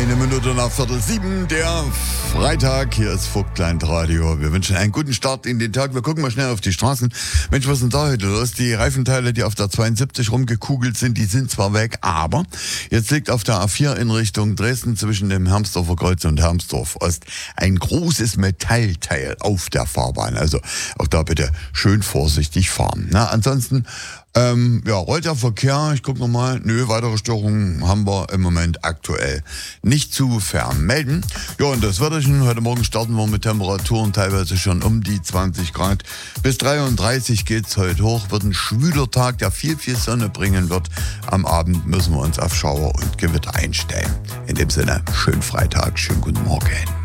Minute nach 6:15, der Freitag. Hier ist Vogtland Radio. Wir wünschen einen guten Start in den Tag. Wir gucken mal schnell auf die Straßen. Mensch, was ist denn da heute los? Die Reifenteile, die auf der 72 rumgekugelt sind, die sind zwar weg, aber jetzt liegt auf der A4 in Richtung Dresden zwischen dem Hermsdorfer Kreuz und Hermsdorf Ost ein großes Metallteil auf der Fahrbahn. Also auch da bitte schön vorsichtig fahren. Na, ansonsten rollt der Verkehr. Ich gucke nochmal. Nö, weitere Störungen haben wir im Moment aktuell nicht zu vermelden. Ja, und das Wetterchen. Heute Morgen starten wir mit Temperaturen teilweise schon um die 20 Grad. Bis 33 geht's heute hoch. Wird ein schwüler Tag, der viel Sonne bringen wird. Am Abend müssen wir uns auf Schauer und Gewitter einstellen. In dem Sinne, schönen Freitag, schönen guten Morgen.